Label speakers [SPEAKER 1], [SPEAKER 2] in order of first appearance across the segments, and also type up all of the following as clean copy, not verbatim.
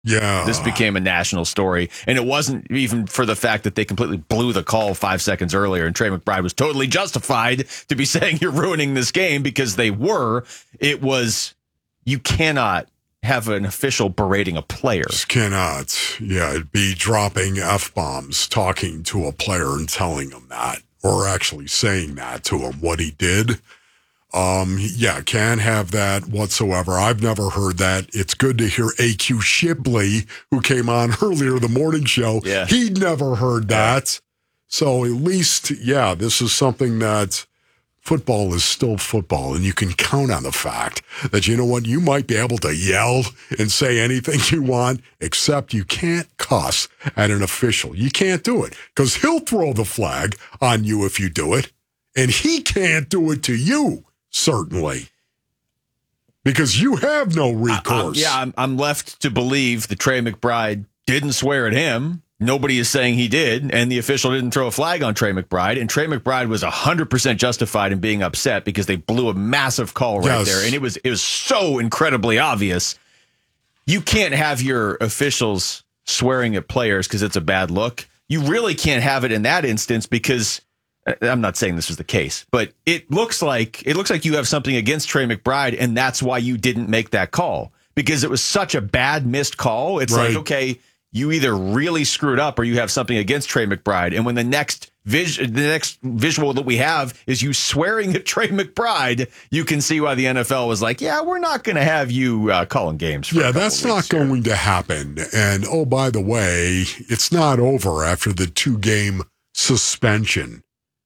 [SPEAKER 1] Yeah.
[SPEAKER 2] This became a national story, and it wasn't even for the fact that they completely blew the call 5 seconds earlier, and Trey McBride was totally justified to be saying you're ruining this game, because they were. It was, you cannot have an official berating a player.
[SPEAKER 1] Just cannot. Yeah, it'd be dropping F-bombs, talking to a player and telling him that, or actually saying that to him, what he did. Yeah, can't have that whatsoever. I've never heard that. It's good to hear AQ Shipley, who came on earlier the morning show.
[SPEAKER 2] Yeah.
[SPEAKER 1] He'd never heard that. So at least, yeah, this is something that football is still football, and you can count on the fact that, you know what, you might be able to yell and say anything you want, except you can't cuss at an official. You can't do it, because he'll throw the flag on you if you do it, and he can't do it to you. Certainly. Because you have no recourse.
[SPEAKER 2] I'm left to believe that Trey McBride didn't swear at him. Nobody is saying he did, and the official didn't throw a flag on Trey McBride, and Trey McBride was 100% justified in being upset because they blew a massive call right there, and it was so incredibly obvious. You can't have your officials swearing at players because it's a bad look. You really can't have it in that instance, because I'm not saying this was the case, but it looks like you have something against Trey McBride, and that's why you didn't make that call, because it was such a bad missed call. It's
[SPEAKER 1] right.
[SPEAKER 2] like, okay, you either really screwed up or you have something against Trey McBride. And when the next visual that we have is you swearing at Trey McBride, you can see why the NFL was like, yeah, we're not going to have you calling games.
[SPEAKER 1] Yeah, that's not going to happen. And, oh, by the way, it's not over after the 2-game suspension.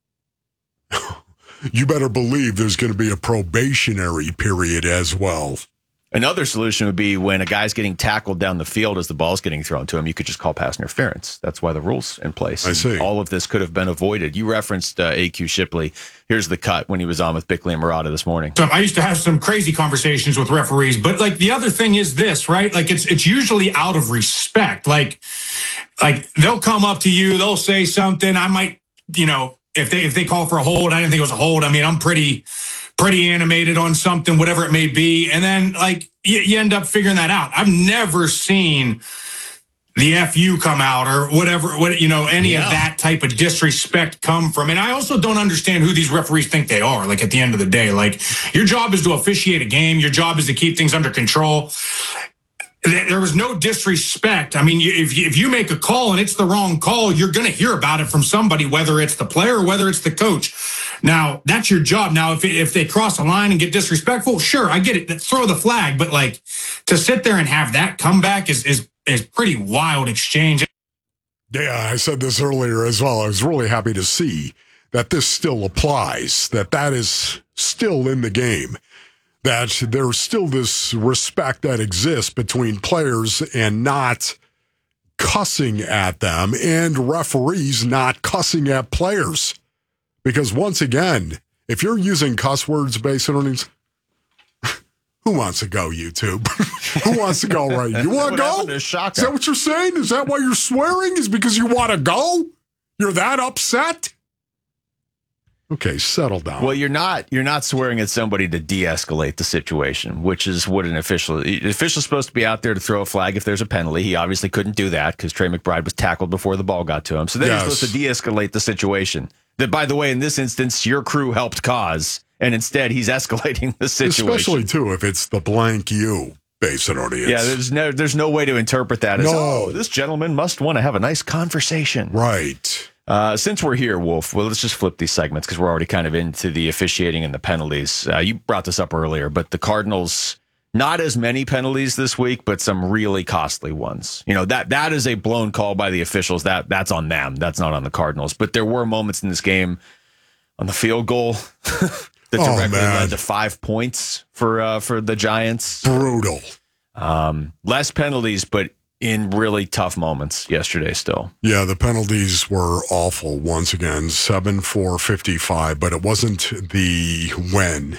[SPEAKER 1] You better believe there's going to be a probationary period as well.
[SPEAKER 2] Another solution would be when a guy's getting tackled down the field as the ball's getting thrown to him, you could just call pass interference. That's why the rule's in place.
[SPEAKER 1] I see.
[SPEAKER 2] All of this could have been avoided. You referenced AQ Shipley. Here's the cut when he was on with Bickley and Murata this morning.
[SPEAKER 3] So I used to have some crazy conversations with referees, but like the other thing is this, right? Like it's usually out of respect. Like they'll come up to you, they'll say something. I might, if they call for a hold, I didn't think it was a hold. I mean, I'm pretty animated on something, whatever it may be. And then like you end up figuring that out. I've never seen the FU come out or whatever, any of that type of disrespect come from. And I also don't understand who these referees think they are. Like at the end of the day, like your job is to officiate a game. Your job is to keep things under control. There was no disrespect. I mean, if you make a call and it's the wrong call, you're going to hear about it from somebody, whether it's the player or whether it's the coach. Now, that's your job. Now, if they cross a line and get disrespectful, sure, I get it. Throw the flag. But like to sit there and have that comeback is pretty wild exchange.
[SPEAKER 1] Yeah, I said this earlier as well. I was really happy to see that this still applies, that is still in the game, that there's still this respect that exists between players and not cussing at them, and referees not cussing at players. Because once again, if you're using cuss words based on earnings, who wants to go, YouTube? Who wants to go right? You want to go? Is that what you're saying? Is that why you're swearing? Is because you want to go? You're that upset? Okay, settle down.
[SPEAKER 2] Well, you're not swearing at somebody to de-escalate the situation, which is what an official's supposed to be out there to throw a flag if there's a penalty. He obviously couldn't do that because Trey McBride was tackled before the ball got to him. So then you're supposed to de-escalate the situation. That, by the way, in this instance, your crew helped cause, and instead he's escalating the situation.
[SPEAKER 1] Especially, too, if it's the blank you based on audience.
[SPEAKER 2] Yeah, there's no way to interpret that as, this gentleman must want to have a nice conversation.
[SPEAKER 1] Right.
[SPEAKER 2] Since we're here, Wolf, well, let's just flip these segments because we're already kind of into the officiating and the penalties. You brought this up earlier, but the Cardinals, not as many penalties this week, but some really costly ones. That is a blown call by the officials. That's on them. That's not on the Cardinals. But there were moments in this game on the field goal that directly led to 5 points for the Giants.
[SPEAKER 1] Brutal.
[SPEAKER 2] Less penalties, but in really tough moments yesterday still.
[SPEAKER 1] Yeah, the penalties were awful once again, 7-4-55, but it wasn't the when.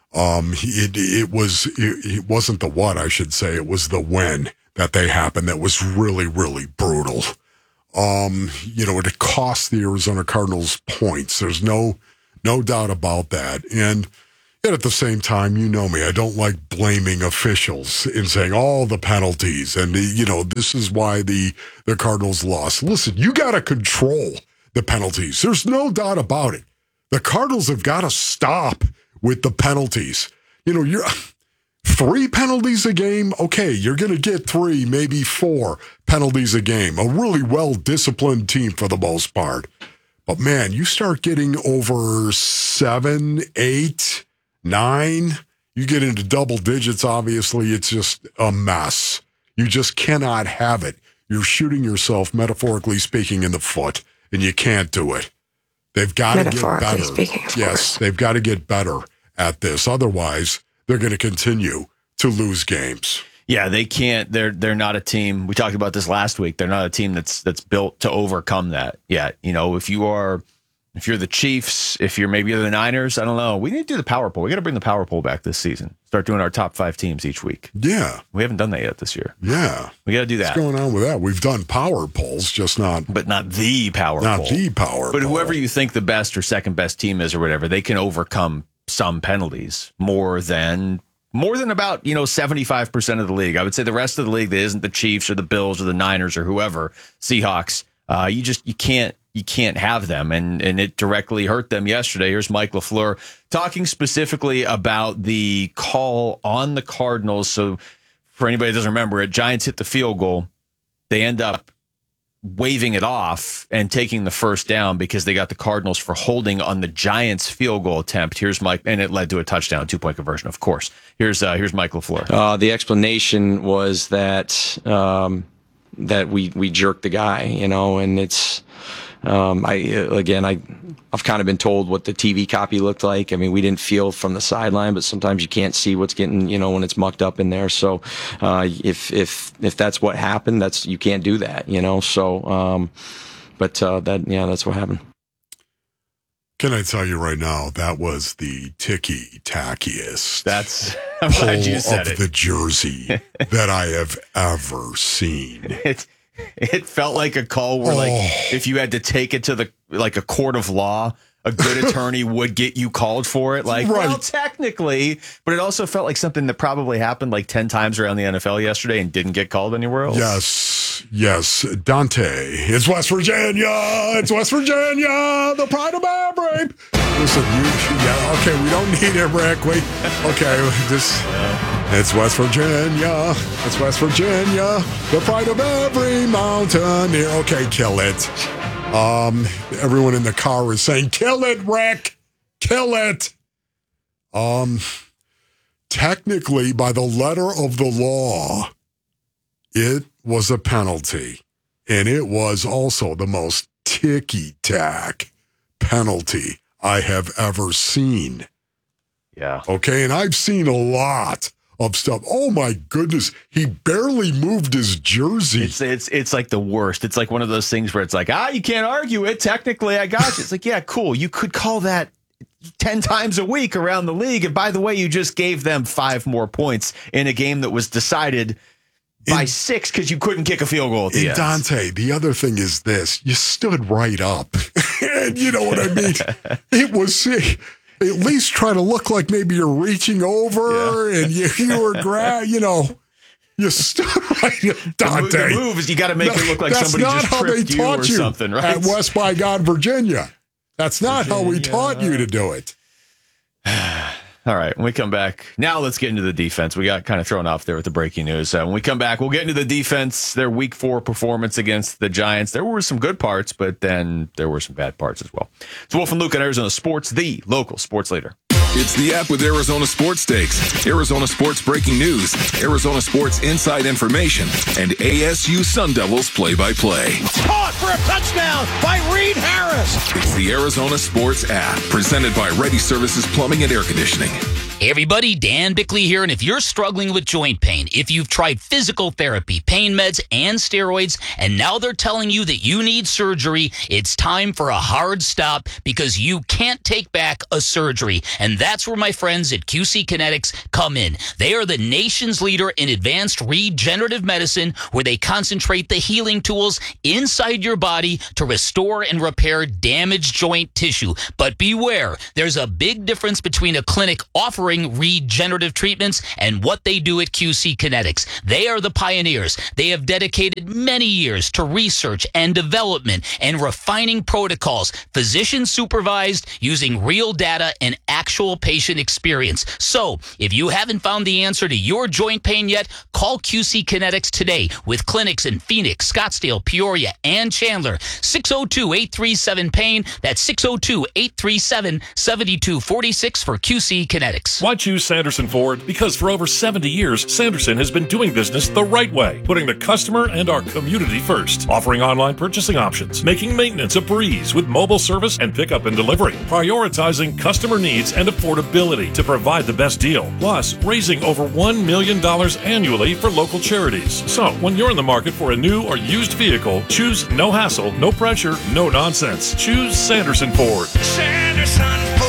[SPEAKER 1] It wasn't the what, I should say. It was the when that they happened that was really, really brutal. It cost the Arizona Cardinals points. There's no doubt about that. And And at the same time, you know me, I don't like blaming officials and saying all the penalties. And, this is why the Cardinals lost. Listen, you got to control the penalties. There's no doubt about it. The Cardinals have got to stop with the penalties. You're 3 penalties a game. Okay, you're going to get 3, maybe 4 penalties a game. A really well-disciplined team for the most part. But, man, you start getting over 7, 8, 9, you get into double digits, obviously, it's just a mess. You just cannot have it. You're shooting yourself, metaphorically speaking, in the foot, and you can't do it. They've got to get better.
[SPEAKER 4] Speaking, of
[SPEAKER 1] yes,
[SPEAKER 4] course.
[SPEAKER 1] They've got to get better at this. Otherwise, they're going to continue to lose games.
[SPEAKER 2] Yeah, they can't. They're not a team. We talked about this last week. They're not a team that's built to overcome that yet. If you're the Chiefs, if you're maybe the Niners, I don't know. We need to do the power poll. We got to bring the power poll back this season. Start doing our top 5 teams each week.
[SPEAKER 1] Yeah.
[SPEAKER 2] We haven't done that yet this year.
[SPEAKER 1] Yeah.
[SPEAKER 2] We got to do that.
[SPEAKER 1] What's going on with that? We've done power polls, just not.
[SPEAKER 2] But not the power poll.
[SPEAKER 1] Not the power
[SPEAKER 2] But
[SPEAKER 1] poll.
[SPEAKER 2] whoever you think the best or second best team is or whatever, they can overcome some penalties more than about 75% of the league. I would say the rest of the league that isn't the Chiefs or the Bills or the Niners or whoever, Seahawks, you can't have them, and it directly hurt them yesterday. Here's Mike LaFleur talking specifically about the call on the Cardinals. So for anybody that doesn't remember it, Giants hit the field goal. They end up waving it off and taking the first down because they got the Cardinals for holding on the Giants field goal attempt. Here's Mike, and it led to a touchdown, 2-point conversion, of course. Here's Mike LaFleur.
[SPEAKER 5] The explanation was that we jerked the guy, and it's I've kind of been told what the TV copy looked like. I mean, we didn't feel from the sideline, but sometimes you can't see what's getting, when it's mucked up in there. So, if that's what happened, you can't do that, So, that's what happened.
[SPEAKER 1] Can I tell you right now, that was the ticky-tackiest
[SPEAKER 2] I'm glad you said
[SPEAKER 1] of the jersey that I have ever seen.
[SPEAKER 2] It felt like a call where, if you had to take it to a court of law, a good attorney would get you called for it. Well, technically, but it also felt like something that probably happened 10 times around the NFL yesterday and didn't get called anywhere else.
[SPEAKER 1] Yes. Dante, it's West Virginia. It's West Virginia, the pride of Maverick. Listen, okay, we don't need it, Rick. It's West Virginia. It's West Virginia, the pride of every mountaineer. Okay, kill it. Everyone in the car is saying, kill it, Rick. Kill it. Technically, by the letter of the law, it was a penalty. And it was also the most ticky-tack penalty I have ever seen.
[SPEAKER 2] Yeah.
[SPEAKER 1] Okay, and I've seen a lot of stuff. Oh my goodness, he barely moved his jersey.
[SPEAKER 2] It's like the worst. It's like one of those things where it's like, you can't argue it. Technically, I got you. It's like, yeah, cool. You could call that 10 times a week around the league. And by the way, you just gave them 5 more points in a game that was decided by 6 because you couldn't kick a field goal at the end.
[SPEAKER 1] Dante, the other thing is this. You stood right up. And you know what I mean? It was... At least try to look like maybe you're reaching over and you were you stood right up. Dante.
[SPEAKER 2] The move is you got to make it look like somebody just tripped you or something, right?
[SPEAKER 1] At West by God, Virginia. That's not how we taught you to do it.
[SPEAKER 2] All right, when we come back, now let's get into the defense. We got kind of thrown off there with the breaking news. When we come back, we'll get into the defense, their week 4 performance against the Giants. There were some good parts, but then there were some bad parts as well. It's Wolf and Luke on Arizona Sports, the local sports leader.
[SPEAKER 6] It's the app with Arizona Sports Stakes, Arizona Sports breaking news, Arizona Sports inside information, and ASU Sun Devils play-by-play.
[SPEAKER 7] Caught for a touchdown by Reed Harris.
[SPEAKER 6] It's the Arizona Sports app, presented by Ready Services Plumbing and Air Conditioning.
[SPEAKER 4] Hey everybody, Dan Bickley here, and if you're struggling with joint pain, if you've tried physical therapy, pain meds, and steroids, and now they're telling you that you need surgery, it's time for a hard stop because you can't take back a surgery. And that's where my friends at QC Kinetics come in. They are the nation's leader in advanced regenerative medicine, where they concentrate the healing tools inside your body to restore and repair damaged joint tissue. But beware, there's a big difference between a clinic offering regenerative treatments and what they do at QC Kinetics. They are the pioneers. They have dedicated many years to research and development and refining protocols, physician supervised, using real data and actual patient experience. So, if you haven't found the answer to your joint pain yet, call QC Kinetics today with clinics in Phoenix, Scottsdale, Peoria, and Chandler. 602-837-PAIN. That's 602-837-7246 for QC Kinetics.
[SPEAKER 8] Why choose Sanderson Ford? Because for over 70 years, Sanderson has been doing business the right way, putting the customer and our community first, offering online purchasing options, making maintenance a breeze with mobile service and pickup and delivery, prioritizing customer needs and affordability to provide the best deal, plus raising over $1 million annually for local charities. So, when you're in the market for a new or used vehicle, choose no hassle, no pressure, no nonsense. Choose Sanderson Ford.
[SPEAKER 9] Sanderson Ford.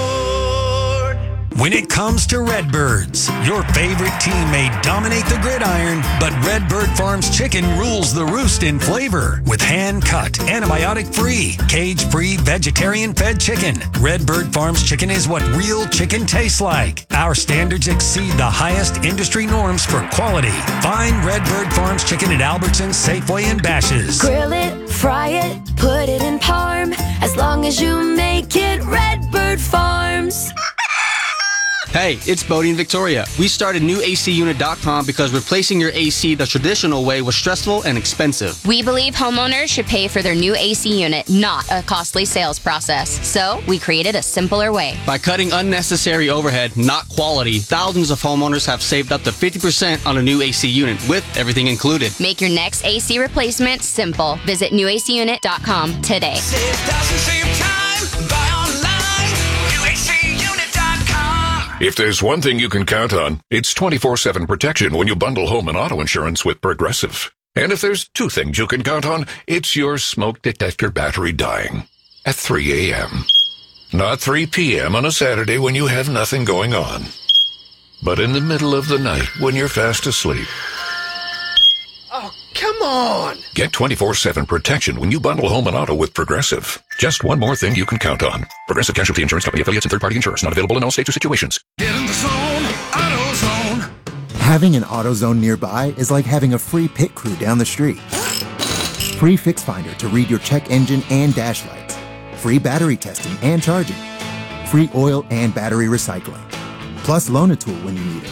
[SPEAKER 9] When it comes to Redbirds, your favorite team may dominate the gridiron, but Redbird Farms chicken rules the roost in flavor. With hand-cut, antibiotic-free, cage-free, vegetarian-fed chicken, Redbird Farms chicken is what real chicken tastes like. Our standards exceed the highest industry norms for quality. Find Redbird Farms chicken at Albertsons, Safeway, and Bash's'.
[SPEAKER 10] Grill it, fry it, put it in parm. As long as you make it Redbird Farms.
[SPEAKER 11] Hey, it's Bodie and Victoria. We started NewACUnit.com because replacing your AC the traditional way was stressful and expensive.
[SPEAKER 12] We believe homeowners should pay for their new AC unit, not a costly sales process. So we created a simpler way.
[SPEAKER 11] By cutting unnecessary overhead, not quality, thousands of homeowners have saved up to 50% on a new AC unit with everything included.
[SPEAKER 12] Make your next AC replacement simple. Visit NewACUnit.com today.
[SPEAKER 9] Save thousands, save time, buy online, NewACUnit.com.
[SPEAKER 6] If there's one thing you can count on, it's 24/7 protection when you bundle home and auto insurance with Progressive. And if there's two things you can count on, it's your smoke detector battery dying at 3 a.m. Not 3 p.m. on a Saturday when you have nothing going on, but in the middle of the night when you're fast asleep.
[SPEAKER 7] Oh, come on!
[SPEAKER 6] Get 24/7 protection when you bundle home and auto with Progressive. Just one more thing you can count on. Progressive Casualty Insurance Company, affiliates, and third-party insurers. Not available in all states or situations.
[SPEAKER 9] Get in the zone, AutoZone.
[SPEAKER 13] Having an AutoZone nearby is like having a free pit crew down the street. Free Fix Finder to read your check engine and dash lights. Free battery testing and charging. Free oil and battery recycling. Plus loan a tool when you need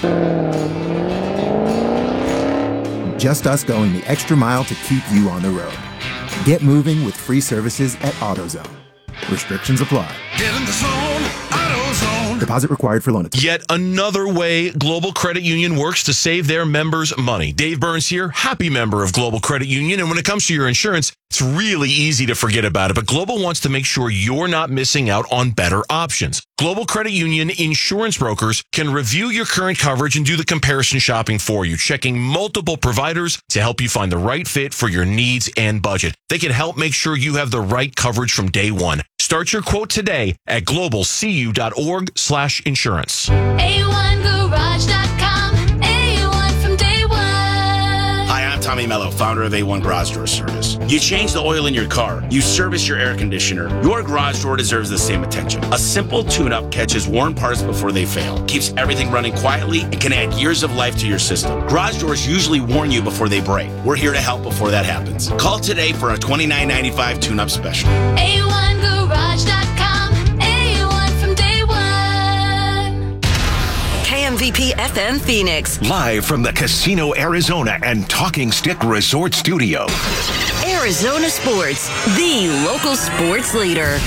[SPEAKER 13] it. Just us going the extra mile to keep you on the road. Get moving with free services at AutoZone. Restrictions apply.
[SPEAKER 9] Get in the zone, AutoZone.
[SPEAKER 13] Deposit required for loan.
[SPEAKER 14] Yet another way Global Credit Union works to save their members money. Dave Burns here, happy member of Global Credit Union. And when it comes to your insurance, it's really easy to forget about it, but Global wants to make sure you're not missing out on better options. Global Credit Union insurance brokers can review your current coverage and do the comparison shopping for you, checking multiple providers to help you find the right fit for your needs and budget. They can help make sure you have the right coverage from day one. Start your quote today at globalcu.org/insurance.
[SPEAKER 10] A1Garage.com. A1 from day one.
[SPEAKER 15] Hi, I'm Tommy Mello, founder of A1 Garage Door Service. You change the oil in your car. You service your air conditioner. Your garage door deserves the same attention. A simple tune-up catches worn parts before they fail, keeps everything running quietly, and can add years of life to your system. Garage doors usually warn you before they break. We're here to help before that happens. Call today for a $29.95 tune-up special.
[SPEAKER 10] A1Garage.com. A1 from day one.
[SPEAKER 16] KMVP FM Phoenix.
[SPEAKER 17] Live from the Casino Arizona and Talking Stick Resort Studio.
[SPEAKER 16] Arizona Sports, the local sports leader.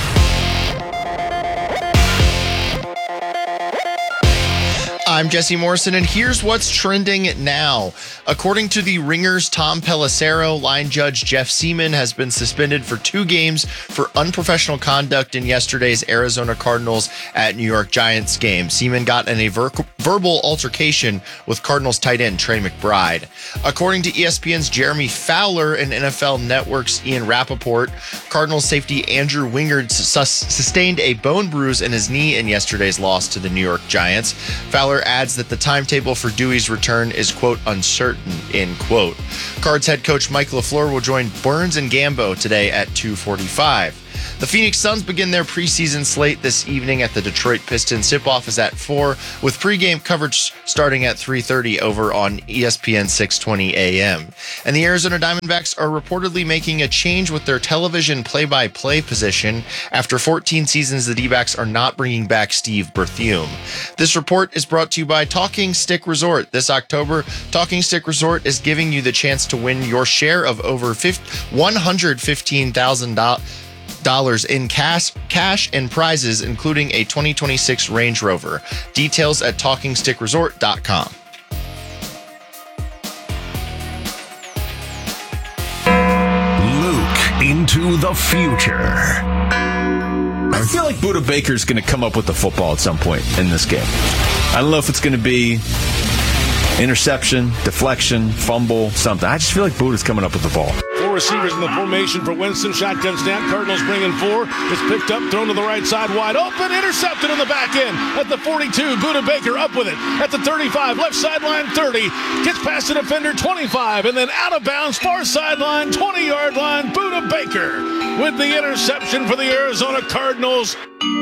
[SPEAKER 18] I'm Jesse Morrison, and here's what's trending now. According to the Ringer's Tom Pelissero, line judge Jeff Seaman has been suspended for 2 games for unprofessional conduct in yesterday's Arizona Cardinals at New York Giants game. Seaman got in a verbal altercation with Cardinals tight end Trey McBride. According to ESPN's Jeremy Fowler and NFL Network's Ian Rappaport, Cardinals safety Andrew Wingard sustained a bone bruise in his knee in yesterday's loss to the New York Giants. Fowler adds that the timetable for Dewey's return is, quote, uncertain, end quote. Cards head coach Mike LaFleur will join Burns and Gambo today at 2:45. The Phoenix Suns begin their preseason slate this evening at the Detroit Pistons. Tip-off is at 4, with pregame coverage starting at 3:30 over on ESPN 620 AM. And the Arizona Diamondbacks are reportedly making a change with their television play-by-play position. After 14 seasons, the D-backs are not bringing back Steve Berthiaume. This report is brought to you by Talking Stick Resort. This October, Talking Stick Resort is giving you the chance to win your share of over $115,000 in cash and prizes, including a 2026 Range Rover. Details at TalkingStickResort.com.
[SPEAKER 17] Luke into the future.
[SPEAKER 2] I feel like Budda Baker's going to come up with the football at some point in this game. I don't know if it's going to be interception, deflection, fumble, something. I just feel like Budda's coming up with the ball.
[SPEAKER 19] 4 receivers in the formation for Winston. Shotgun snap. Cardinals bringing 4. It's picked up, thrown to the right side, wide open, intercepted in the back end at the 42. Budda Baker up with it at the 35, left sideline 30. Gets past the defender 25, and then out of bounds, far sideline, 20-yard line. Budda Baker with the interception for the Arizona Cardinals.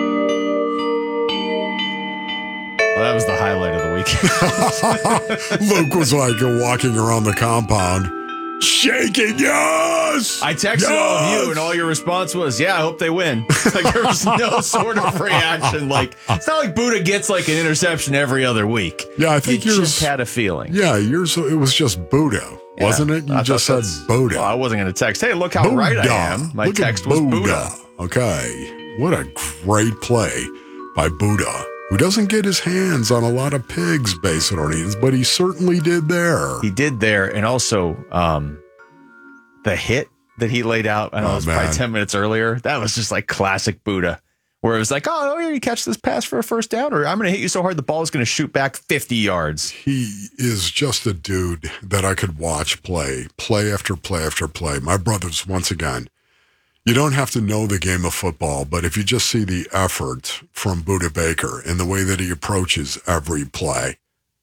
[SPEAKER 2] Well, that was the highlight of the week.
[SPEAKER 1] Luke was like walking around the compound, shaking, yes!
[SPEAKER 2] I texted all of you, and all your response was, yeah, I hope they win. Like, there was no sort of reaction. Like, it's not like Budda gets like an interception every other week.
[SPEAKER 1] Yeah, I think
[SPEAKER 2] you
[SPEAKER 1] yours
[SPEAKER 2] just had a feeling.
[SPEAKER 1] Yeah, yours, it was just Budda, wasn't it? You just said Budda.
[SPEAKER 2] Well, I wasn't going to text, hey, look how right I am. My text was Budda.
[SPEAKER 1] Okay. What a great play by Budda, who doesn't get his hands on a lot of pigs, Basinonians, but he certainly did there.
[SPEAKER 2] He did there, and also the hit that he laid out, I know it was probably 10 minutes earlier, that was just like classic Budda, where it was like, oh, you catch this pass for a first down, or I'm going to hit you so hard the ball is going to shoot back 50 yards.
[SPEAKER 1] He is just a dude that I could watch play after play after play. My brothers, once again, you don't have to know the game of football, but if you just see the effort from Budda Baker and the way that he approaches every play,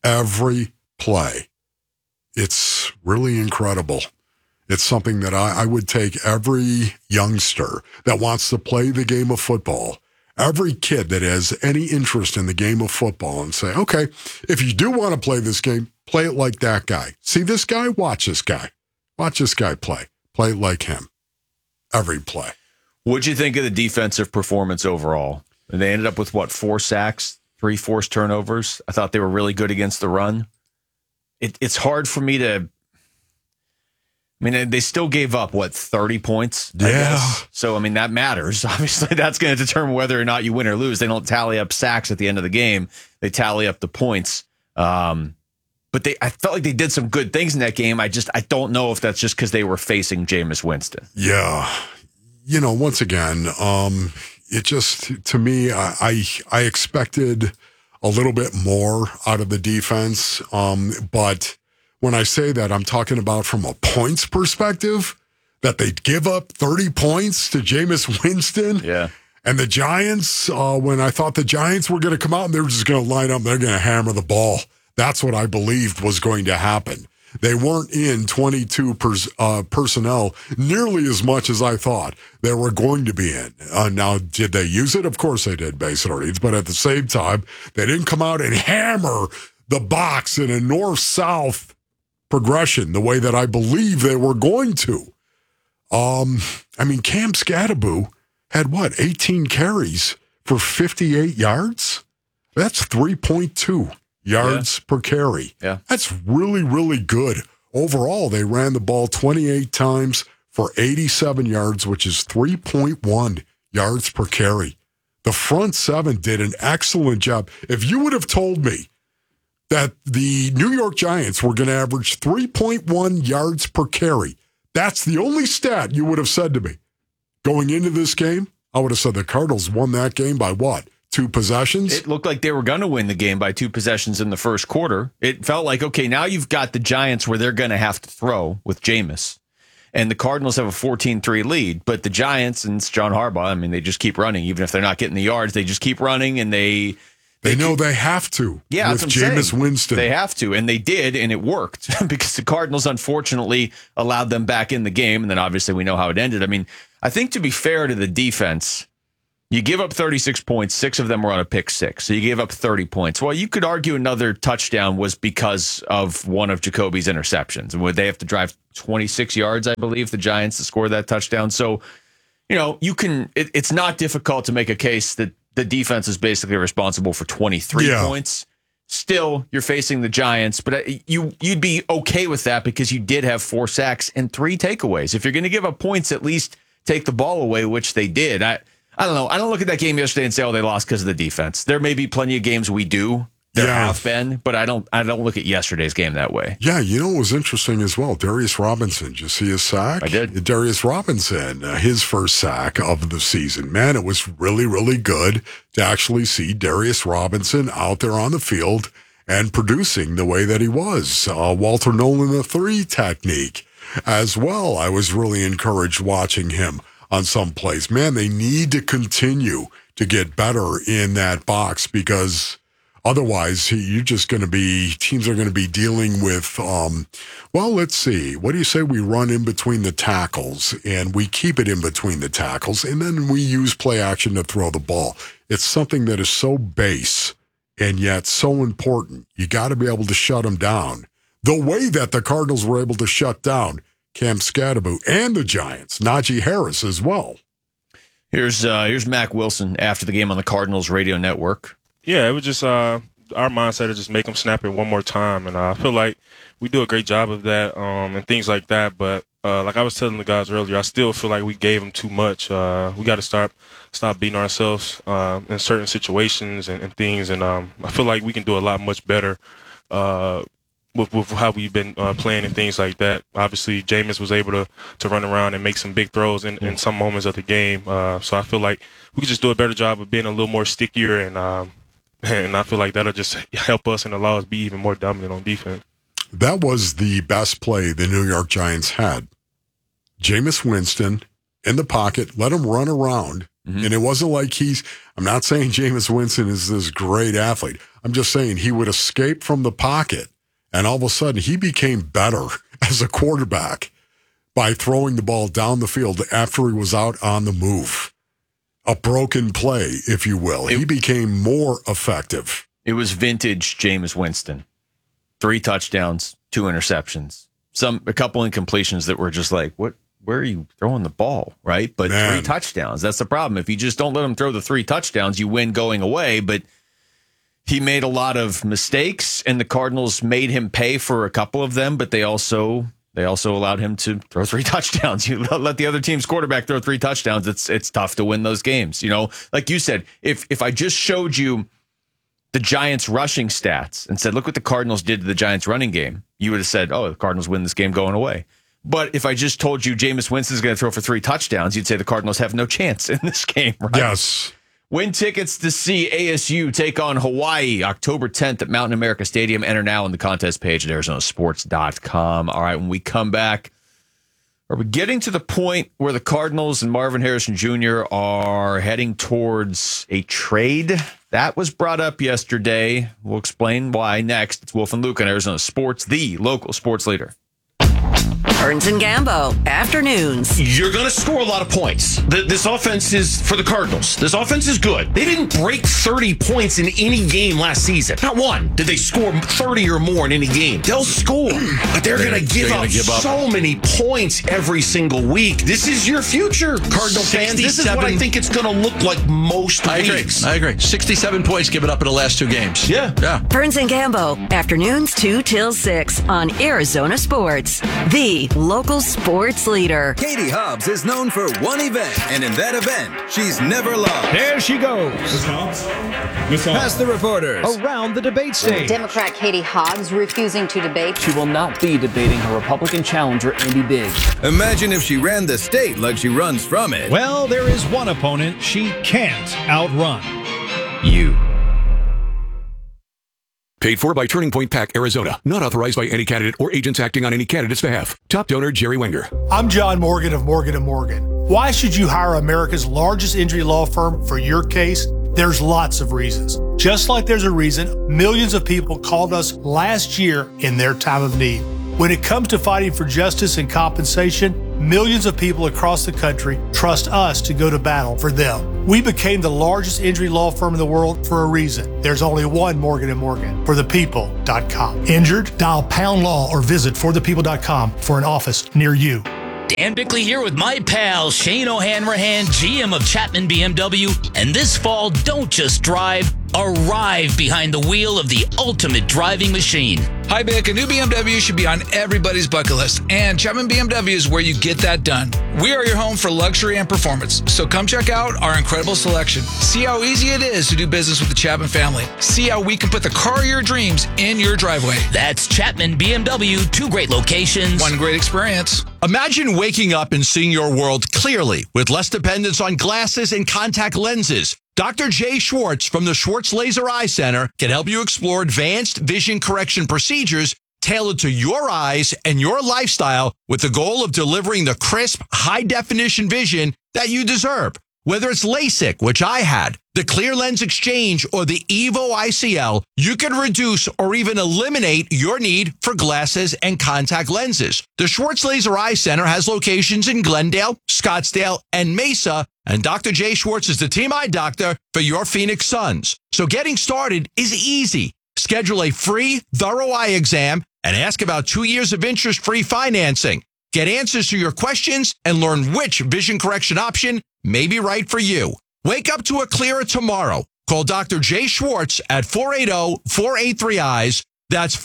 [SPEAKER 1] it's really incredible. It's something that I would take every youngster that wants to play the game of football, every kid that has any interest in the game of football, and say, okay, if you do want to play this game, play it like that guy. See this guy? Watch this guy. Watch this guy play. Play it like him. Every play.
[SPEAKER 2] What'd you think of the defensive performance overall? And they ended up with, 4 sacks, 3 forced turnovers. I thought they were really good against the run. It's hard for me to... I mean, they still gave up, 30 points? I guess. So, I mean, that matters. Obviously, that's going to determine whether or not you win or lose. They don't tally up sacks at the end of the game. They tally up the points. But I felt like they did some good things in that game. I don't know if that's just because they were facing Jameis Winston.
[SPEAKER 1] Yeah. Once again, it just, to me, I expected a little bit more out of the defense. But when I say that, I'm talking about from a points perspective, that they give up 30 points to Jameis Winston.
[SPEAKER 2] Yeah.
[SPEAKER 1] And the Giants, when I thought the Giants were going to come out and they were just going to line up, they're going to hammer the ball. That's what I believed was going to happen. They weren't in 22 personnel nearly as much as I thought they were going to be in. Now, did they use it? Of course they did, basically. But at the same time, they didn't come out and hammer the box in a north-south progression the way that I believe they were going to. Cam Skattebo had 18 carries for 58 yards? That's 3.2 yards per carry.
[SPEAKER 2] Yeah.
[SPEAKER 1] That's really, really good. Overall, they ran the ball 28 times for 87 yards, which is 3.1 yards per carry. The front seven did an excellent job. If you would have told me that the New York Giants were going to average 3.1 yards per carry. That's the only stat you would have said to me. Going into this game, I would have said the Cardinals won that game by what? 2 possessions?
[SPEAKER 2] It looked like they were going to win the game by 2 possessions in the first quarter. It felt like, okay, now you've got the Giants where they're going to have to throw with Jameis. And the Cardinals have a 14-3 lead. But the Giants, and it's John Harbaugh, I mean, they just keep running. Even if they're not getting the yards, they just keep running, and they
[SPEAKER 1] know they have to.
[SPEAKER 2] Yeah,
[SPEAKER 1] with Jameis Winston.
[SPEAKER 2] They have to, and they did, and it worked because the Cardinals, unfortunately, allowed them back in the game. And then obviously we know how it ended. I mean, I think to be fair to the defense, you give up 36 points, 6 of them were on a pick 6. So you gave up 30 points. Well, you could argue another touchdown was because of one of Jacoby's interceptions. Would they have to drive 26 yards, I believe, the Giants to score that touchdown? So, you can, it's not difficult to make a case that the defense is basically responsible for 23 points. Still, you're facing the Giants, but you'd be okay with that because you did have 4 sacks and 3 takeaways. If you're going to give up points, at least take the ball away, which they did. I don't know. I don't look at that game yesterday and say, "Oh, they lost because of the defense." There may be plenty of games we do. There have been, but I don't look at yesterday's game that way.
[SPEAKER 1] Yeah, it was interesting as well. Darius Robinson, did you see his sack?
[SPEAKER 2] I did.
[SPEAKER 1] Darius Robinson, his first sack of the season. Man, it was really, really good to actually see Darius Robinson out there on the field and producing the way that he was. Walter Nolan, the 3 technique as well. I was really encouraged watching him on some plays. Man, they need to continue to get better in that box because otherwise you're just going to be, teams are going to be dealing with, let's see. What do you say we run in between the tackles and we keep it in between the tackles and then we use play action to throw the ball? It's something that is so base and yet so important. You got to be able to shut them down. The way that the Cardinals were able to shut down Cam Scatterbo and the Giants, Najee Harris as well.
[SPEAKER 2] Here's Mack Wilson after the game on the Cardinals radio network.
[SPEAKER 20] Yeah, it was just our mindset is just make them snap it one more time, and I feel like we do a great job of that and things like that. But like I was telling the guys earlier, I still feel like we gave them too much. We got to stop beating ourselves in certain situations and things, and I feel like we can do a lot much better. With how we've been playing and things like that. Obviously, Jameis was able to run around and make some big throws in some moments of the game. So I feel like we could just do a better job of being a little more stickier, and I feel like that'll just help us and allow us to be even more dominant on defense.
[SPEAKER 1] That was the best play the New York Giants had. Jameis Winston in the pocket, let him run around. Mm-hmm. And it wasn't like I'm not saying Jameis Winston is this great athlete. I'm just saying he would escape from the pocket. And all of a sudden, he became better as a quarterback by throwing the ball down the field after he was out on the move. A broken play, if you will. He became more effective.
[SPEAKER 2] It was vintage Jameis Winston. 3 touchdowns, 2 interceptions. A couple incompletions that were just like, what? Where are you throwing the ball, right? But 3 touchdowns. That's the problem. If you just don't let him throw the 3 touchdowns, you win going away. But he made a lot of mistakes, and the Cardinals made him pay for a couple of them, but they also allowed him to throw 3 touchdowns. You let the other team's quarterback throw 3 touchdowns, it's tough to win those games. Like you said, if I just showed you the Giants rushing stats and said, look what the Cardinals did to the Giants running game, you would have said, oh, the Cardinals win this game going away. But if I just told you Jameis Winston's going to throw for 3 touchdowns, you'd say the Cardinals have no chance in this game, right?
[SPEAKER 1] Yes.
[SPEAKER 2] Win tickets to see ASU take on Hawaii October 10th at Mountain America Stadium. Enter now on the contest page at ArizonaSports.com. All right, when we come back, are we getting to the point where the Cardinals and Marvin Harrison Jr. are heading towards a trade? That was brought up yesterday. We'll explain why next. It's Wolf and Luke on Arizona Sports, the local sports leader.
[SPEAKER 16] Burns and Gambo, afternoons.
[SPEAKER 14] You're going to score a lot of points. This offense is, for the Cardinals, this offense is good. They didn't break 30 points in any game last season. Not one did they score 30 or more in any game. They'll score, but they're going to give up so many points every single week. This is your future, Cardinal fans. This is what I think it's going to look like most weeks.
[SPEAKER 21] I agree. 67 points given up in the last 2 games.
[SPEAKER 14] Yeah.
[SPEAKER 16] Burns and Gambo, afternoons 2 till 6 on Arizona Sports, the local sports leader.
[SPEAKER 3] Katie Hobbs is known for one event, and in that event, she's never lost.
[SPEAKER 22] There she goes.
[SPEAKER 3] Past the reporters.
[SPEAKER 22] Around the debate stage.
[SPEAKER 23] Democrat Katie Hobbs refusing to debate.
[SPEAKER 24] She will not be debating her Republican challenger, Andy Biggs.
[SPEAKER 3] Imagine if she ran the state like she runs from it.
[SPEAKER 22] Well, there is one opponent she can't outrun.
[SPEAKER 3] You.
[SPEAKER 25] Paid for by Turning Point PAC, Arizona. Not authorized by any candidate or agents acting on any candidate's behalf. Top donor, Jerry Wenger.
[SPEAKER 26] I'm John Morgan of Morgan & Morgan. Why should you hire America's largest injury law firm for your case? There's lots of reasons. Just like there's a reason millions of people called us last year in their time of need. When it comes to fighting for justice and compensation, millions of people across the country trust us to go to battle for them. We became the largest injury law firm in the world for a reason. There's only one Morgan & Morgan, forthepeople.com. Injured? Dial pound law or visit forthepeople.com for an office near you.
[SPEAKER 4] Dan Bickley here with my pal Shane O'Hanrahan, GM of Chapman BMW. And this fall, don't just drive, arrive behind the wheel of the ultimate driving machine.
[SPEAKER 27] Hi, Bick. A new BMW should be on everybody's bucket list, and Chapman BMW is where you get that done. We are your home for luxury and performance, so come check out our incredible selection. See how easy it is to do business with the Chapman family. See how we can put the car of your dreams in your driveway.
[SPEAKER 4] That's Chapman BMW, 2 great locations.
[SPEAKER 27] One great experience.
[SPEAKER 14] Imagine waking up and seeing your world clearly with less dependence on glasses and contact lenses. Dr. Jay Schwartz from the Schwartz Laser Eye Center can help you explore advanced vision correction procedures tailored to your eyes and your lifestyle with the goal of delivering the crisp, high-definition vision that you deserve. Whether it's LASIK, which I had, the Clear Lens Exchange, or the EVO ICL, you can reduce or even eliminate your need for glasses and contact lenses. The Schwartz Laser Eye Center has locations in Glendale, Scottsdale, and Mesa, and Dr. Jay Schwartz is the team eye doctor for your Phoenix Suns. So getting started is easy. Schedule a free, thorough eye exam and ask about 2 years of interest-free financing. Get answers to your questions and learn which vision correction option may be right for you. Wake up to a clearer tomorrow. Call Dr. Jay Schwartz at 480-483-EYES. That's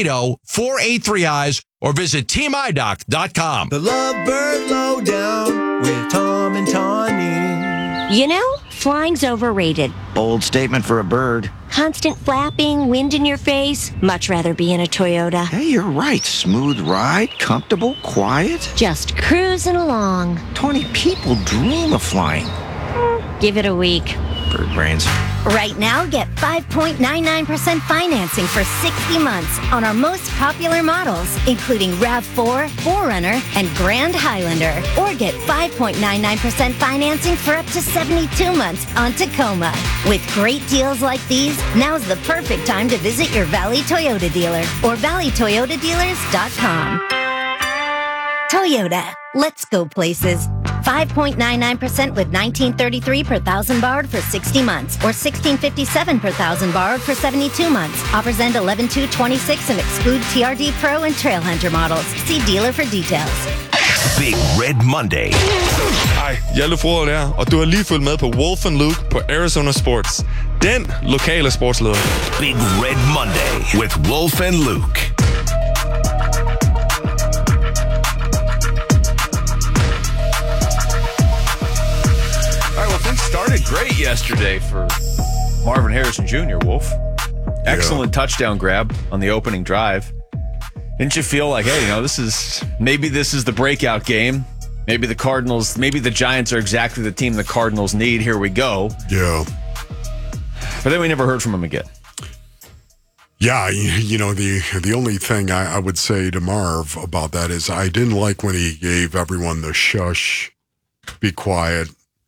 [SPEAKER 14] 480-483-EYES, or visit teamidoc.com.
[SPEAKER 28] The Lovebird Lowdown with Tom and Tawny.
[SPEAKER 29] You know, flying's overrated.
[SPEAKER 30] Bold statement for a bird.
[SPEAKER 29] Constant flapping, wind in your face. Much rather be in a Toyota.
[SPEAKER 30] Hey, you're right. Smooth ride, comfortable, quiet.
[SPEAKER 29] Just cruising along.
[SPEAKER 30] 20 people dream of flying.
[SPEAKER 29] Give it a week.
[SPEAKER 30] Bird brains.
[SPEAKER 29] Right now, get 5.99% financing for 60 months on our most popular models, including RAV4, 4Runner, and Grand Highlander. Or get 5.99% financing for up to 72 months on Tacoma. With great deals like these, now's the perfect time to visit your Valley Toyota dealer or valleytoyotadealers.com. Toyota, let's go places. 5.99% with $19.33 per thousand borrowed for 60 months, or $16.57 per thousand borrowed for 72 months. Offers end 11/2/26 and exclude TRD Pro and Trailhunter models. See dealer for details.
[SPEAKER 17] Big Red Monday.
[SPEAKER 31] Hej, jeg er Lefroren her, og du har lige fulgt med på Wolf and Luke på Arizona Sports. Den lokale sportsleder.
[SPEAKER 17] Big Red Monday with Wolf and Luke.
[SPEAKER 2] Started great yesterday for Marvin Harrison Jr., Wolf. Excellent touchdown grab on the opening drive. Didn't you feel like, hey, this is the breakout game. Maybe the Cardinals, maybe the Giants are exactly the team the Cardinals need. Here we go.
[SPEAKER 1] Yeah.
[SPEAKER 2] But then we never heard from him again.
[SPEAKER 1] Yeah, the only thing I would say to Marv about that is I didn't like when he gave everyone the shush, be quiet,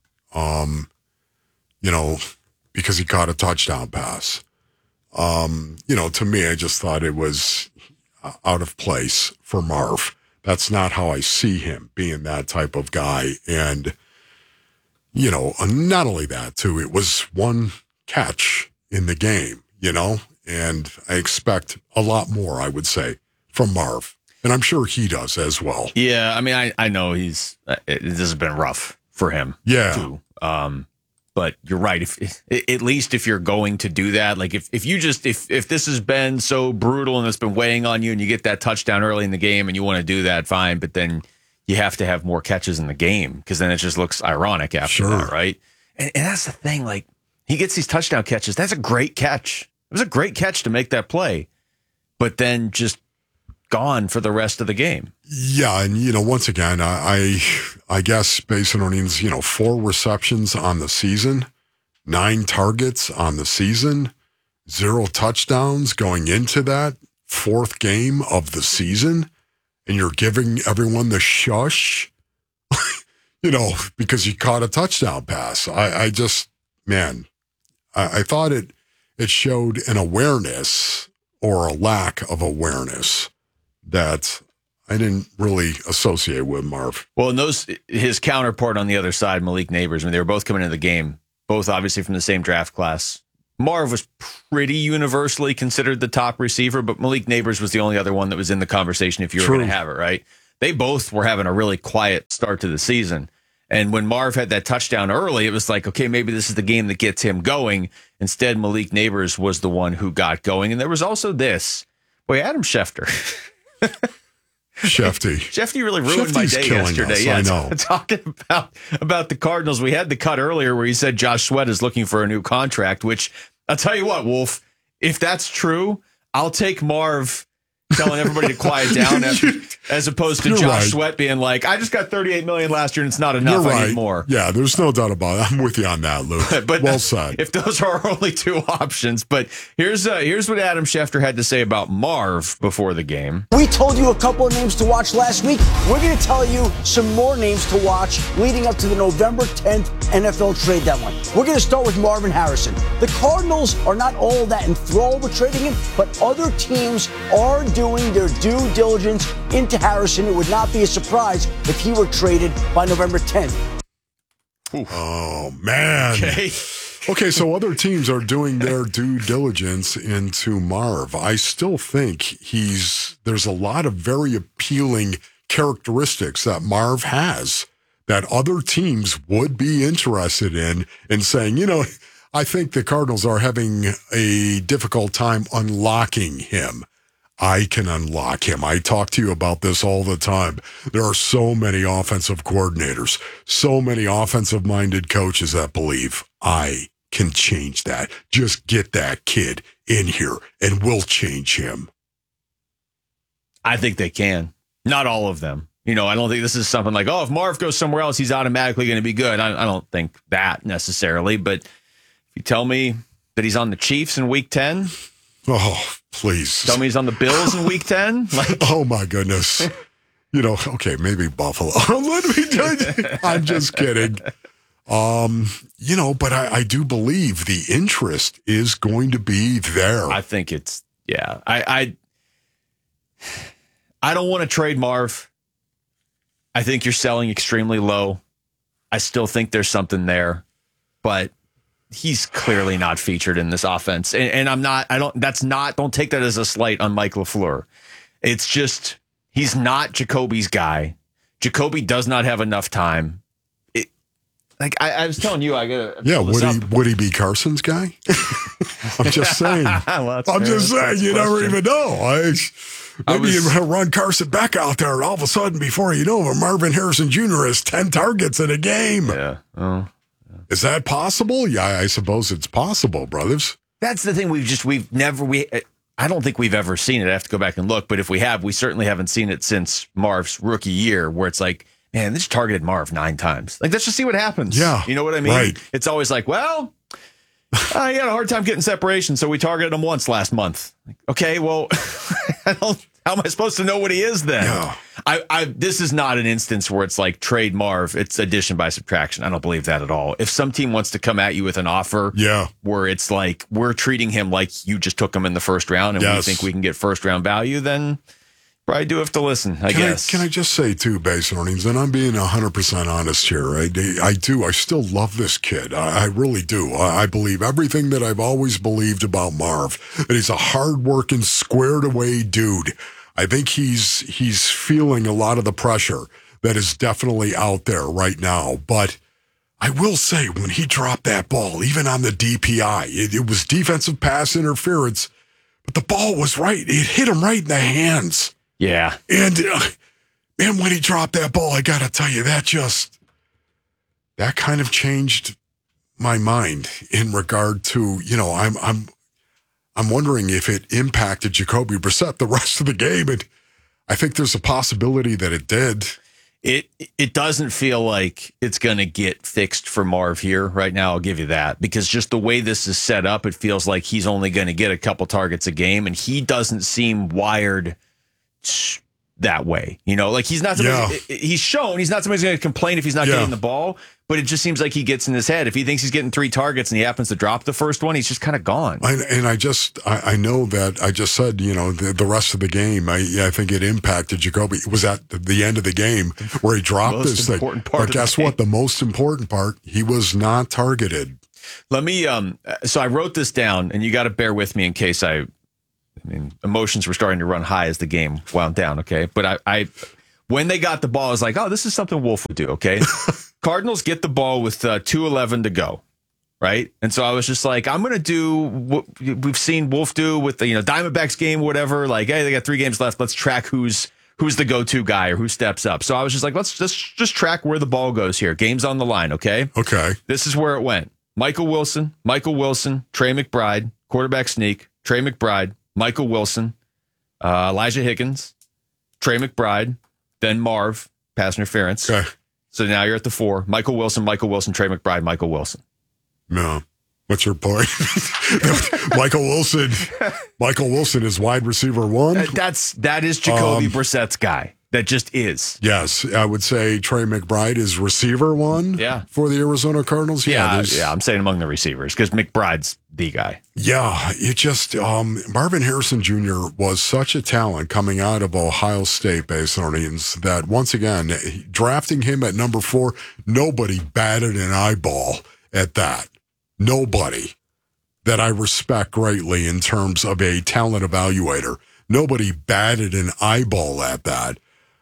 [SPEAKER 1] because he caught a touchdown pass. To me, I just thought it was out of place for Marv. That's not how I see him, being that type of guy. And, not only that, too, it was one catch in the game, and I expect a lot more, I would say, from Marv. And I'm sure he does as well.
[SPEAKER 2] Yeah, I mean, I know this has been rough for him.
[SPEAKER 1] Yeah.
[SPEAKER 2] Too. But you're right. At least if you're going to do that, like if this has been so brutal and it's been weighing on you and you get that touchdown early in the game and you want to do that, fine. But then you have to have more catches in the game because then it just looks ironic after that, right? And that's the thing. Like, he gets these touchdown catches. That's a great catch. It was a great catch to make that play, but then just gone for the rest of the game.
[SPEAKER 1] Yeah, and once again, I guess Basin O'Neill's 4 receptions on the season, 9 targets on the season, 0 touchdowns going into that 4th game of the season, and you're giving everyone the shush, because you caught a touchdown pass. I thought it showed an awareness or a lack of awareness that I didn't really associate with Marv.
[SPEAKER 2] Well, and his counterpart on the other side, Malik Neighbors, when they were both coming into the game, both obviously from the same draft class. Marv was pretty universally considered the top receiver, but Malik Neighbors was the only other one that was in the conversation if you were going to have it, right? They both were having a really quiet start to the season. And when Marv had that touchdown early, it was like, okay, maybe this is the game that gets him going. Instead, Malik Neighbors was the one who got going. And there was also this. Boy, Adam Schefter. Shefty really ruined my day yesterday.
[SPEAKER 1] I know.
[SPEAKER 2] Talking about the Cardinals, we had the cut earlier where he said Josh Sweat is looking for a new contract, which I'll tell you what, Wolf, if that's true, I'll take Marv telling everybody to quiet down as opposed to Josh Sweat being like, I just got $38 million last year and it's not enough. I need more.
[SPEAKER 1] Yeah, there's no doubt about it. I'm with you on that, Luke.
[SPEAKER 2] But
[SPEAKER 1] well said.
[SPEAKER 2] If those are our only 2 options. But here's what Adam Schefter had to say about Marv before the game.
[SPEAKER 5] We told you a couple of names to watch last week. We're going to tell you some more names to watch leading up to the November 10th NFL trade deadline. We're going to start with Marvin Harrison. The Cardinals are not all that enthralled with trading him, but other teams are doing their due diligence into Harrison. It would not be a surprise if he were traded by November 10th.
[SPEAKER 1] Oh, man. Okay, so other teams are doing their due diligence into Marv. I still think there's a lot of very appealing characteristics that Marv has that other teams would be interested in saying, I think the Cardinals are having a difficult time unlocking him. I can unlock him. I talk to you about this all the time. There are so many offensive coordinators, so many offensive-minded coaches that believe I can change that. Just get that kid in here, and we'll change him.
[SPEAKER 2] I think they can. Not all of them. I don't think this is something like, if Marv goes somewhere else, he's automatically going to be good. I don't think that necessarily. But if you tell me that he's on the Chiefs in Week 10...
[SPEAKER 1] Oh, please.
[SPEAKER 2] Tell me he's on the Bills in Week 10?
[SPEAKER 1] Oh, my goodness. Okay, maybe Buffalo. I'm just kidding. But I do believe the interest is going to be there.
[SPEAKER 2] I think it's, I don't want to trade Marv. I think you're selling extremely low. I still think there's something there, but he's clearly not featured in this offense. And don't take that as a slight on Mike LaFleur. It's just, he's not Jacoby's guy. Jacoby does not have enough time. I was telling you, I got to.
[SPEAKER 1] Would he be Carson's guy? I'm just saying. You never even know. Maybe you run Carson back out there, and all of a sudden, before you know it, Marvin Harrison Jr. has 10 targets in a game.
[SPEAKER 2] Yeah. Oh.
[SPEAKER 1] Is that possible? Yeah, I suppose it's possible, brothers.
[SPEAKER 2] That's the thing. I don't think we've ever seen it. I have to go back and look, but if we have, we certainly haven't seen it since Marv's rookie year, where it's like, man, this targeted Marv 9 times. Like, let's just see what happens.
[SPEAKER 1] Yeah.
[SPEAKER 2] You know what I mean?
[SPEAKER 1] Right.
[SPEAKER 2] It's always like, well, he had a hard time getting separation, so we targeted him once last month. Like, okay, well, how am I supposed to know what he is then?
[SPEAKER 1] Yeah.
[SPEAKER 2] This is not an instance where it's like trade Marv. It's addition by subtraction. I don't believe that at all. If some team wants to come at you with an offer where it's like, we're treating him like you just took him in the first round and we think we can get first round value, then probably do have to listen, I guess.
[SPEAKER 1] Can I just say, too, Base Earnings, and I'm being 100% honest here, right? I do. I still love this kid. I really do. I believe everything that I've always believed about Marv, that he's a hard-working, squared-away dude. I think he's feeling a lot of the pressure that is definitely out there right now. But I will say, when he dropped that ball, even on the DPI, it was defensive pass interference, but the ball was right. It hit him right in the hands.
[SPEAKER 2] Yeah.
[SPEAKER 1] And, man, when he dropped that ball, I got to tell you, that kind of changed my mind in regard to, I'm wondering if it impacted Jacoby Brissett the rest of the game. And I think there's a possibility that it did.
[SPEAKER 2] It doesn't feel like it's going to get fixed for Marv here right now. I'll give you that, because just the way this is set up, it feels like he's only going to get a couple targets a game, and he doesn't seem wired that way. Like he's not somebody, he's shown he's not somebody who's going to complain if he's not getting the ball, but it just seems like he gets in his head. If he thinks he's getting 3 targets and he happens to drop the first one, he's just kind of gone.
[SPEAKER 1] I know that I just said, the rest of the game, I think it impacted Jacoby. It was at the end of the game where he dropped this thing. But guess what? The most important part, he was not targeted.
[SPEAKER 2] Let me, so I wrote this down, and you got to bear with me in case emotions were starting to run high as the game wound down, okay? But I when they got the ball, I was like, oh, this is something Wolf would do, okay? Cardinals get the ball with 2:11 to go, right? And so I was just like, I'm going to do what we've seen Wolf do with the Diamondbacks game, whatever. Like, hey, they got 3 games left. Let's track who's the go-to guy or who steps up. So I was just like, let's just track where the ball goes here. Game's on the line, okay?
[SPEAKER 1] Okay.
[SPEAKER 2] This is where it went. Michael Wilson, Trey McBride, quarterback sneak, Trey McBride, Michael Wilson, Elijah Higgins, Trey McBride, then Marv, pass interference.
[SPEAKER 1] Okay.
[SPEAKER 2] So now you're at the 4. Michael Wilson, Trey McBride, Michael Wilson.
[SPEAKER 1] No. What's your point? Michael Wilson is wide receiver 1.
[SPEAKER 2] That is Jacoby Brissett's guy. That just is.
[SPEAKER 1] Yes, I would say Trey McBride is receiver 1 for the Arizona Cardinals.
[SPEAKER 2] Yeah, I'm saying among the receivers because McBride's the guy.
[SPEAKER 1] Yeah, it just, Marvin Harrison Jr. was such a talent coming out of Ohio State Basonians that once again, drafting him at number 4, nobody batted an eyeball at that. Nobody that I respect greatly in terms of a talent evaluator. Nobody batted an eyeball at that.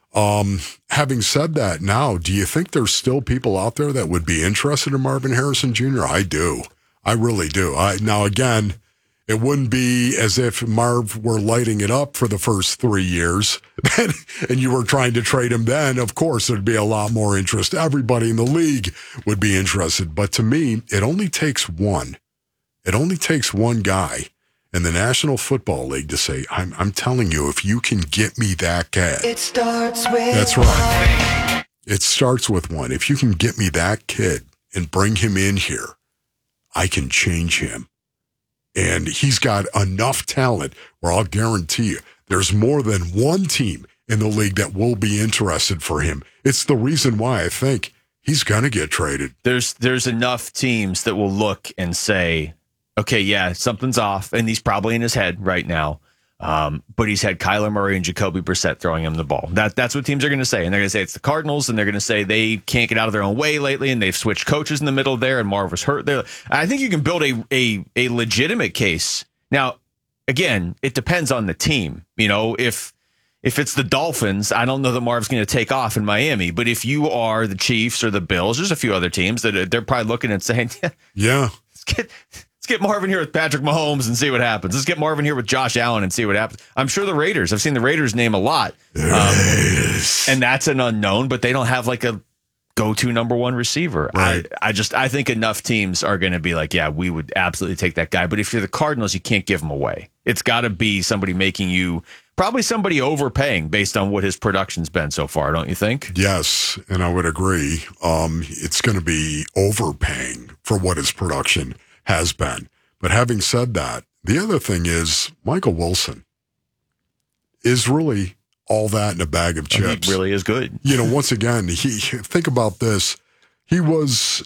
[SPEAKER 1] Having said that, now, do you think there's still people out there that would be interested in Marvin Harrison Jr.? I do. I really do. Now, again, it wouldn't be as if Marv were lighting it up for the first 3 years and you were trying to trade him then. Of course, there'd be a lot more interest. Everybody in the league would be interested. But to me, it only takes one. It only takes one guy in the National Football League to say, I'm telling you, if you can get me that kid.
[SPEAKER 28] It starts with
[SPEAKER 1] That's right. It starts with one. If you can get me that kid and bring him in here, I can change him. And he's got enough talent where I'll guarantee you there's more than one team in the league that will be interested for him. It's the reason why I think he's going to get traded.
[SPEAKER 2] There's enough teams that will look and say, okay, yeah, something's off, and he's probably in his head right now. But he's had Kyler Murray and Jacoby Brissett throwing him the ball. That's what teams are going to say. And they're going to say it's the Cardinals, and they're going to say they can't get out of their own way lately, and they've switched coaches in the middle there, and Marv was hurt there. I think you can build a legitimate case. Now, again, it depends on the team. If it's the Dolphins, I don't know that Marv's going to take off in Miami. But if you are the Chiefs or the Bills, there's a few other teams that they're probably looking and saying,
[SPEAKER 1] yeah,
[SPEAKER 2] let's get Marvin here with Patrick Mahomes and see what happens. Let's get Marvin here with Josh Allen and see what happens. I'm sure the Raiders. I've seen the Raiders name a lot. And that's an unknown, but they don't have like a go-to number 1 receiver.
[SPEAKER 1] Right.
[SPEAKER 2] I think enough teams are going to be like, yeah, we would absolutely take that guy. But if you're the Cardinals, you can't give him away. It's got to be somebody making you, probably somebody overpaying based on what his production's been so far, don't you think?
[SPEAKER 1] Yes, and I would agree. It's going to be overpaying for what his production has been. But having said that, the other thing is Michael Wilson is really all that in a bag of chips.
[SPEAKER 2] He really is good.
[SPEAKER 1] Once again, think about this. He was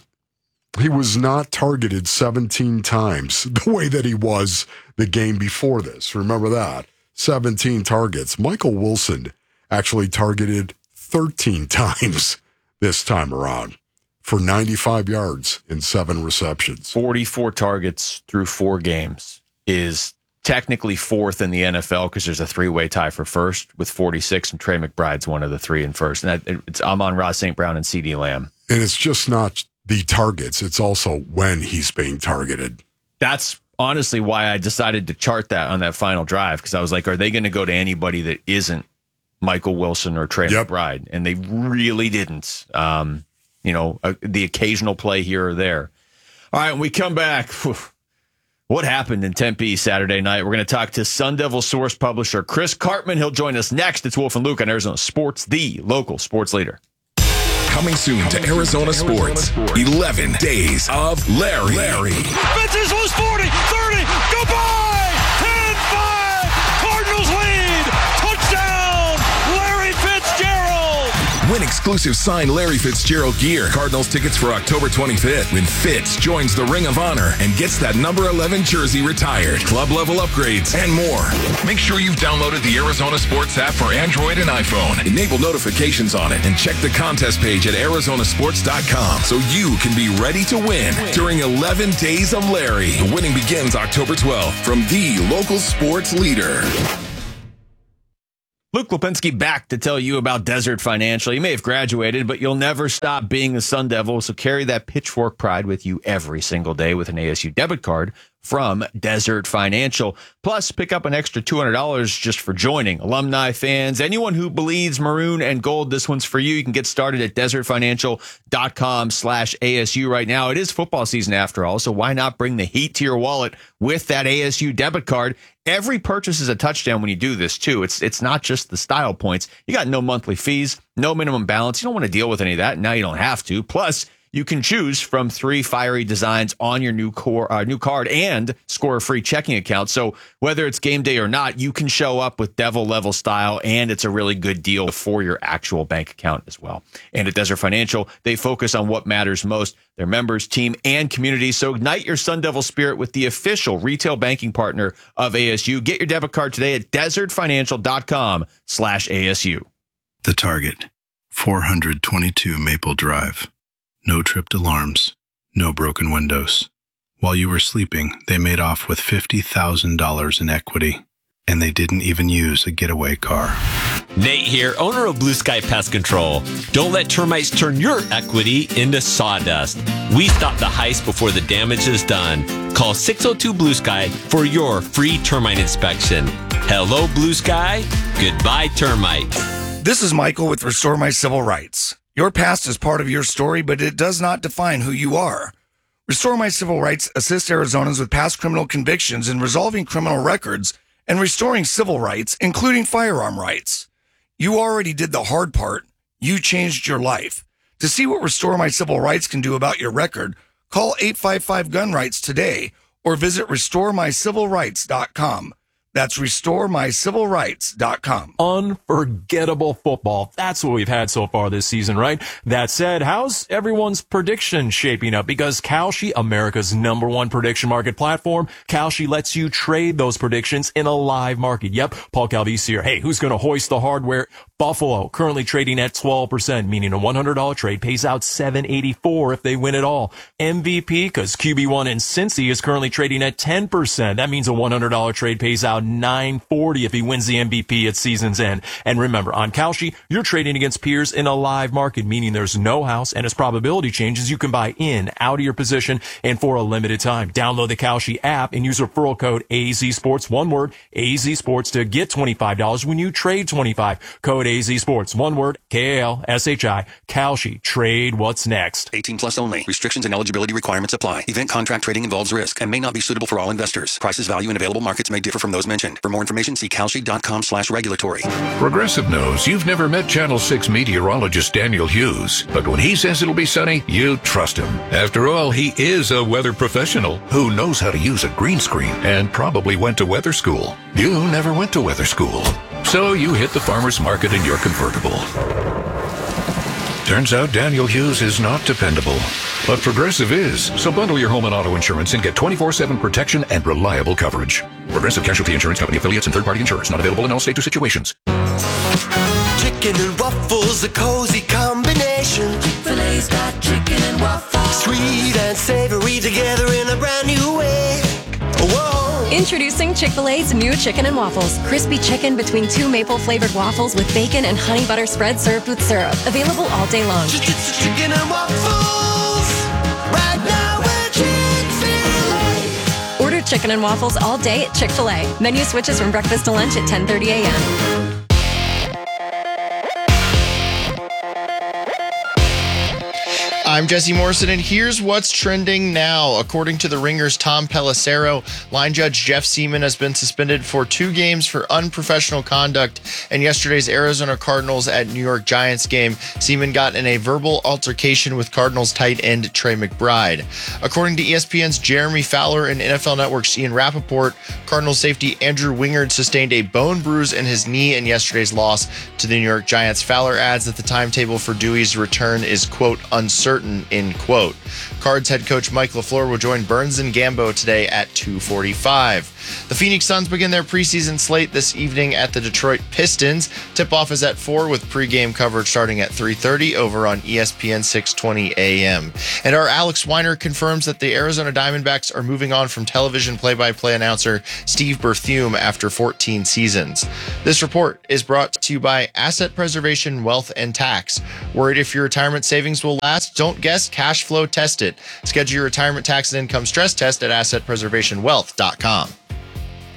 [SPEAKER 1] not targeted 17 times the way that he was the game before this. Remember that? 17 targets. Michael Wilson actually targeted 13 times this time around for 95 yards and 7 receptions.
[SPEAKER 2] 44 targets through 4 games is technically 4th in the NFL because there's a 3-way tie for first with 46, and Trey McBride's one of the 3 in first. And it's Amon-Ra St. Brown and CeeDee Lamb.
[SPEAKER 1] And it's just not the targets. It's also when he's being targeted.
[SPEAKER 2] That's honestly why I decided to chart that on that final drive, because I was like, are they going to go to anybody that isn't Michael Wilson or Trey McBride? And they really didn't. The occasional play here or there. All right, when we come back, what happened in Tempe Saturday night? We're going to talk to Sun Devil source publisher Chris Karpman. He'll join us next. It's Wolf and Luke on Arizona Sports, the local sports leader.
[SPEAKER 6] Coming soon to Arizona Sports, 11 days of Larry.
[SPEAKER 7] Fences was 40, 30, goodbye! 10-5, Cardinals lead! Touchdown, Larry Fitzgerald!
[SPEAKER 6] Win exclusive signed Larry Fitzgerald gear. Cardinals tickets for October 25th when Fitz joins the Ring of Honor and gets that number 11 jersey retired. Club level upgrades and more. Make sure you've downloaded the Arizona Sports app for Android and iPhone. Enable notifications on it and check the contest page at arizonasports.com so you can be ready to win during 11 days of Larry. The winning begins October 12th from the local sports leader.
[SPEAKER 2] Luke Lipinski back to tell you about Desert Financial. You may have graduated, but you'll never stop being the Sun Devil, so carry that pitchfork pride with you every single day with an ASU debit card from Desert Financial. Plus, pick up an extra $200 just for joining. Alumni, fans, anyone who bleeds maroon and gold, this one's for you. You can get started at desertfinancial.com/ASU right now. It is football season after all, so why not bring the heat to your wallet with that ASU debit card? Every purchase is a touchdown when you do this, too. It's not just the style points. You got no monthly fees, no minimum balance. You don't want to deal with any of that. Now you don't have to. Plus, you can choose from 3 fiery designs on your new card and score a free checking account. So whether it's game day or not, you can show up with Devil level style, and it's a really good deal for your actual bank account as well. And at Desert Financial, they focus on what matters most, their members, team, and community. So ignite your Sun Devil spirit with the official retail banking partner of ASU. Get your debit card today at desertfinancial.com/ASU.
[SPEAKER 8] The Target, 422 Maple Drive. No tripped alarms, no broken windows. While you were sleeping, they made off with $50,000 in equity, and they didn't even use a getaway car.
[SPEAKER 9] Nate here, owner of Blue Sky Pest Control. Don't let termites turn your equity into sawdust. We stop the heist before the damage is done. Call 602 Blue Sky for your free termite inspection. Hello, Blue Sky. Goodbye, termites.
[SPEAKER 10] This is Michael with Restore My Civil Rights. Your past is part of your story, but it does not define who you are. Restore My Civil Rights assists Arizonans with past criminal convictions in resolving criminal records and restoring civil rights, including firearm rights. You already did the hard part. You changed your life. To see what Restore My Civil Rights can do about your record, call 855-GUN-RIGHTS today or visit RestoreMyCivilRights.com. That's RestoreMyCivilRights.com.
[SPEAKER 11] Unforgettable football. That's what we've had so far this season, right? That said, how's everyone's prediction shaping up? Because Kalshi, America's #1 prediction market platform, Kalshi lets you trade those predictions in a live market. Yep, Paul Calvisi here. Hey, who's going to hoist the hardware? Buffalo, currently trading at 12%, meaning a $100 trade pays out $784 if they win it all. MVP, because QB1 in Cincy is currently trading at 10%. That means a $100 trade pays out $940 if he wins the MVP at season's end. And remember, on Kalshi, you're trading against peers in a live market, meaning there's no house, and as probability changes, you can buy in, out of your position, and for a limited time. Download the Kalshi app and use referral code AZSports, one word, AZSports, to get $25 when you trade $25. Code AZSports, one word, KALSHI, Kalshi. Trade what's next.
[SPEAKER 12] 18 plus only. Restrictions and eligibility requirements apply. Event contract trading involves risk and may not be suitable for all investors. Prices, value, and available markets may differ from those mentioned. For more information, see kalshi.com/regulatory.
[SPEAKER 13] Progressive knows you've never met Channel 6 meteorologist Daniel Hughes, but when he says it'll be sunny, you trust him. After all, he is a weather professional who knows how to use a green screen and probably went to weather school. You never went to weather school, so you hit the farmer's market in your convertible. Turns out Daniel Hughes is not dependable, but Progressive is. So bundle your home and auto insurance and get 24/7 protection and reliable coverage. Progressive Casualty Insurance Company affiliates and third-party insurers. Not available in all states or situations.
[SPEAKER 28] Chicken and waffles, a cozy combination. Chick-fil-A's got chicken and waffles. Sweet and savory together in a brand new way. Whoa.
[SPEAKER 15] Introducing Chick-fil-A's new chicken and waffles. Crispy chicken between 2 maple-flavored waffles with bacon and honey butter spread served with syrup. Available all day long.
[SPEAKER 28] Chicken and waffles.
[SPEAKER 15] chicken and waffles all day at Chick-fil-A. Menu switches from breakfast to lunch at 10:30 a.m.
[SPEAKER 3] I'm Jesse Morrison, and here's what's trending now. According to The Ringer's Tom Pelissero, line judge Jeff Seaman has been suspended for 2 games for unprofessional conduct in yesterday's Arizona Cardinals at New York Giants game. Seaman got in a verbal altercation with Cardinals tight end Trey McBride. According to ESPN's Jeremy Fowler and NFL Network's Ian Rappaport, Cardinals safety Andrew Wingard sustained a bone bruise in his knee in yesterday's loss to the New York Giants. Fowler adds that the timetable for Dewey's return is, quote, uncertain, end quote. Cards head coach Mike LaFleur will join Burns and Gambo today at 2:45. The Phoenix Suns begin their preseason slate this evening at the Detroit Pistons. Tip-off is at 4 with pregame coverage starting at 3:30 over on ESPN 620 AM. And our Alex Weiner confirms that the Arizona Diamondbacks are moving on from television play-by-play announcer Steve Berthume after 14 seasons. This report is brought to you by Asset Preservation Wealth and Tax. Worried if your retirement savings will last? Don't guess, cash flow test it. Schedule your retirement tax and income stress test at assetpreservationwealth.com.